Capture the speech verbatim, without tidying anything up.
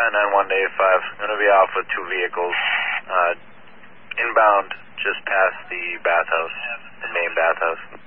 nine one to eight five. I'm going to be off with two vehicles. Uh, inbound just past the bathhouse, the main bathhouse.